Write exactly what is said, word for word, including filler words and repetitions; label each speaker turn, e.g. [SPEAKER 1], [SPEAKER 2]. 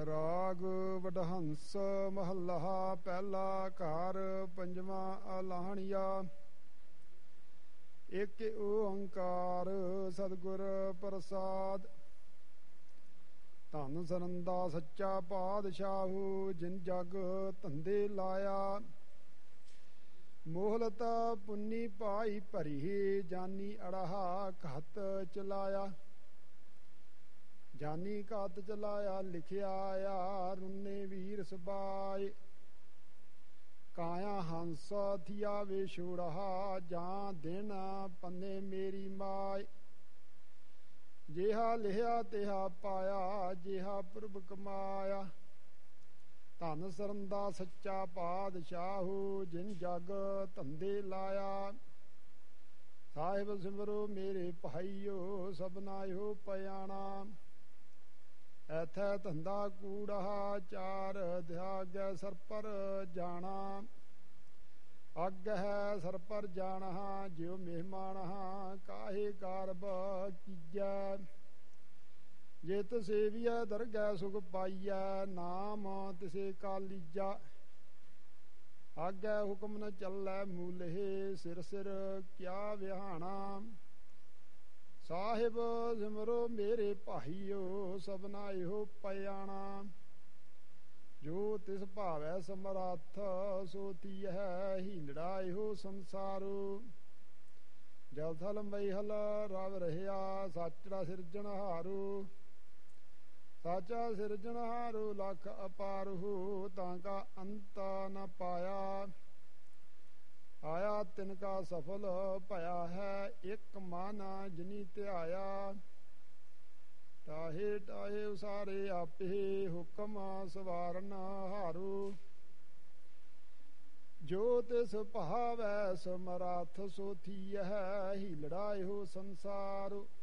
[SPEAKER 1] ਰਾਗ ਵਡਹੰਸ ਮਹੱਲਾ ਪਹਿਲਾ। ਘਰ ਪੰਜਵਾਂ ਆਲਾਹਣੀਆ। ਏਕ ਓੰਕਾਰ ਸਤਿਗੁਰ ਪ੍ਰਸਾਦ। ਧੰਨ ਸਰੰਦਾ ਸੱਚਾ ਪਾਤਸ਼ਾਹੂ, ਜਿਨ ਜਗ ਧੰਦੇ ਲਾਇਆ। ਮੋਹਲਤ ਪੁੰਨੀ ਪਾਈ ਭਰੀ, ਜਾਨੀ ਅੜਾਹਾ ਘਤ ਚਲਾਇਆ। ਜਾਨੀ ਘਤ ਚਲਾਇਆ ਲਿਖਿਆ ਆ, ਰੁੰਨੇ ਵੀਰ ਸਬਾਏ। ਕਾਇਆ ਹੰਸ ਥੀਆ ਵਿਛੋੜਾ, ਜਾਂ ਦਿਨ ਪੰਨੇ ਮੇਰੀ ਮਾਏ। ਜਿਹਾ ਲਿਖਿਆ ਤਿਹਾ ਪਾਇਆ, ਜਿਹਾ ਪ੍ਰਭ ਕਮਾਇਆ। ਧੰਨ ਸਰੰਦਾ ਸੱਚਾ ਪਾਤਸ਼ਾਹੂ, ਜਿਨ ਜਗ ਧੰਦੇ ਲਾਇਆ। ਸਾਹਿਬ ਸਿਮਰੋ ਮੇਰੇ ਭਾਈਓ, ਸਭਨਾ ਇਹੋ ਪਿਆਣਾ। ਐਥੈ ਧੰਦਾ ਕੂੜਾ, ਚਾਰ ਦਿਆਗੈ ਸਰ ਪਰ ਜਾਣਾ। ਅੱਗ ਹੈ ਸਰ ਪਰ ਜਾਣਾ, ਜਿਉ ਮਹਿਮਾਨ ਕਾਹੇ ਕਾਰਬ ਕੀਜੈ। ਜਿਤ ਸੇਵੀਐ ਦਰਗਹਿ ਸੁਖ ਪਾਈਐ, ਨਾਮ ਤਿਸੇ ਕਾ ਲੀਜਾ। ਆਗੈ ਹੁਕਮ ਨ ਚੱਲੈ ਮੂਲਹਿ, ਸਿਰ ਸਿਰ ਕਿਆ ਵਿਹਾਣਾ। ਸਾਹਿਬ ਸਿਮਰੋ ਮੇਰੇ ਭਾਈਓ, ਸਭਨਾ ਇਹੋ ਪਿਆਣਾ। ਜੋ ਤਿਸ ਭਾਵੈ ਸਮਰੱਥ, ਸੋ ਤੀਹੈ ਹੀਨੜਾ ਇਹੋ ਸੰਸਾਰੋ। ਜਲ ਥਲ ਮਹਿਲ ਰਵ ਰਹਿਆ, ਸਾਚੜਾ ਸਿਰਜਣਹਾਰੂ। ਸਾਚਾ ਸਿਰਜਣਹਾਰੂ ਲਖ ਅਪਾਰਹੁ, ਤਾਂ ਕਾ ਅੰਤ ਨ ਪਾਇਆ। ਆਇਆ ਤਿਨ ਕਾ ਸਫਲ ਭਇਆ ਹੈ, ਇੱਕ ਮਨ ਜਿਨੀ ਧਿਆਇਆ। ਟਾਹੇ ਟਾਹੇ ਉਸਾਰੇ ਆਪੇ, ਹੁਕਮ ਸਵਾਰਨ ਹਾਰੂ। ਜੋ ਤਿਸ ਭਾਵੈ ਸਮਰੱਥ, ਸੋ ਥੀਹੈ ਹੀਲੜਾ ਇਹੋ ਸੰਸਾਰ।